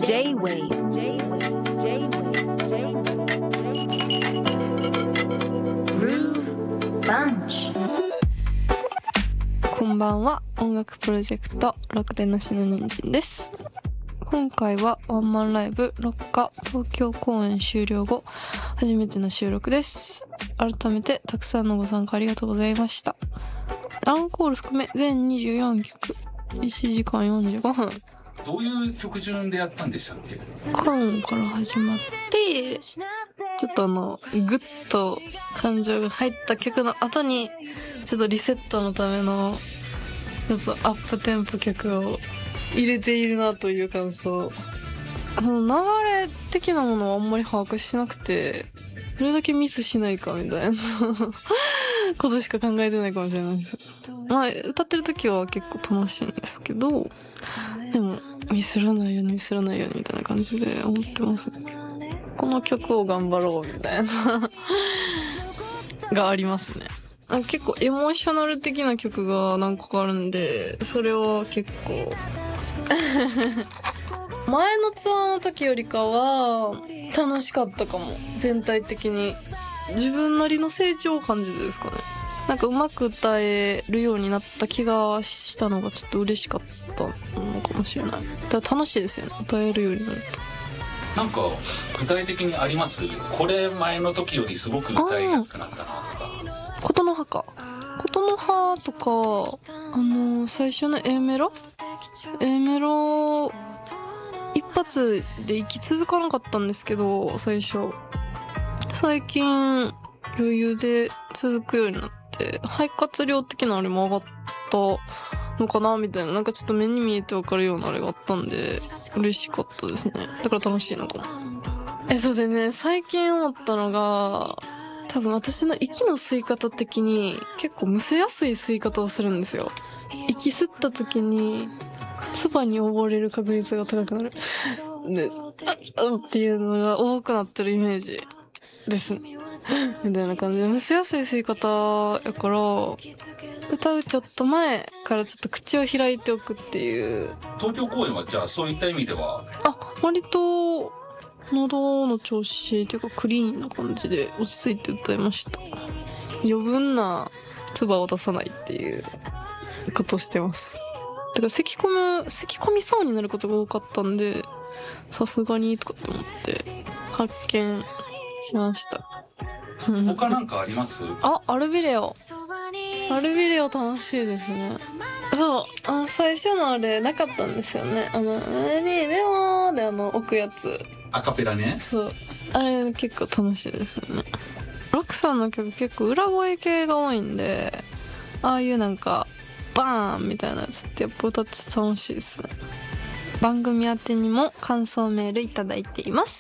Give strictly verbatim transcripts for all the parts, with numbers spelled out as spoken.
J-Wave Groove Bunch。 こんばんは。音楽プロジェクトろくでなしの人参です。今回はワンマンライブろっか東京公演終了後初めての収録です。改めてたくさんのご参加ありがとうございました。アンコール含め全にじゅうよんきょく、いちじかんよんじゅうごふん。 どういう曲順でやったんでしたっけ？ カンから始まってちょっとあのグッと感情が入った曲の後にちょっとリセットのためのちょっとアップテンポ曲を入れているなという感想。その流れ的なものはあんまり把握してなくて、どれだけミスしないかみたいなことしか考えてないかもしれないです。まあ歌ってる時は結構楽しいんですけど、でもミスらないようにミスらないようにみたいな感じで思ってます。この曲を頑張ろうみたいながありますね。結構エモーショナル的な曲が何個かあるんで、それは結構前のツアーの時よりかは楽しかったかも。全体的に自分なりの成長を感じてですかね。なんかうまく歌えるようになった気がしたのがちょっと嬉しかったのかもしれない。だから楽しいですよね、歌えるようになると。 なんか具体的にあります？これ前の時よりすごく歌いやすくなったなとか。 琴の葉か。琴の葉とか、あのー、最初の A メロ A メロ一発で息続かなかったんですけど、最初最近余裕で続くようになって、肺活量的なあれも上がったのかなみたいな、なんかちょっと目に見えてわかるようなあれがあったんで嬉しかったですね。だから楽しいのかな。え、そうでね、最近思ったのが、多分私の息の吸い方的に結構むせやすい吸い方をするんですよ。息吸った時に唾に溺れる確率が高くなるで、あっっていうのが多くなってるイメージですねみたいな感じで、むせやすい吸い方やから、歌うちょっと前からちょっと口を開いておくっていう。 東京公演はじゃあそういった意味ではあ、割と喉の調子というかクリーンな感じで落ち着いて歌いました。余分な唾を出さないっていうことをしてます。だから咳込む咳込みそうになることが多かったんで、さすがにとかって思って発見しました他なんかあります？ あ、アルビレオアルビレオ楽しいですね。そう、あの最初のあれなかったんですよね。あの「何でも」であの置くやつ、 アカペラね。 そう、あれ結構楽しいですよね。ロックさんの曲結構裏声系が多いんで、ああいうなんかバーンみたいなやつってやっぱ歌って楽しいですね。番組宛てにも感想メールいただいています。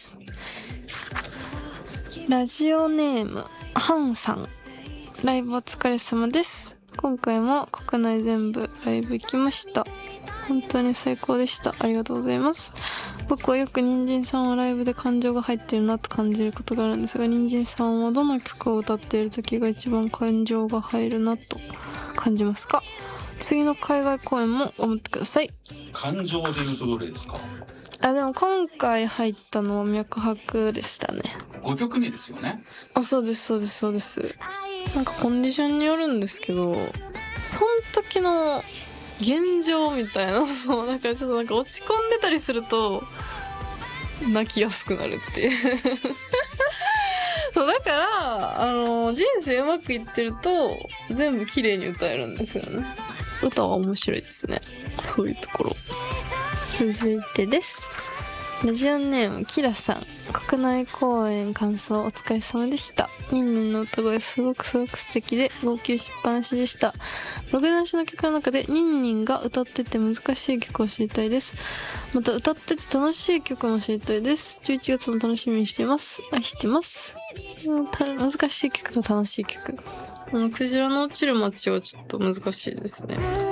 ラジオネームハンさん、ライブお疲れ様です。今回も国内全部ライブ行きました。本当に最高でした。ありがとうございます。僕はよく人参さんはライブで感情が入っているなと感じることがあるんですが、人参さんはどの曲を歌っている時が一番感情が入るなと感じますか？次の海外公演も頑張ってください。 感情で言うとどれですか？ あ、でも今回入ったのは脈拍でしたね。 ごきょくめですよね。 あ、そうですそうですそうです。なんかコンディションによるんですけど、その時の現状みたいなのをだからちょっとなんか落ち込んでたりすると泣きやすくなるっていうそうだからあの人生うまくいってると全部綺麗に歌えるんですよね。歌は面白いですね、そういうところ。続いてです。ラジオネームキラさん、国内公演感想お疲れ様でした。ニンニンの歌声すごくすごく素敵で号泣しっぱなしでした。ログなしの曲の中でニンニンが歌ってて難しい曲を知りたいです。また歌ってて楽しい曲も知りたいです。じゅういちがつも楽しみにしています。愛してます。難しい曲と楽しい曲、あのクジラの落ちる街はちょっと難しいですね。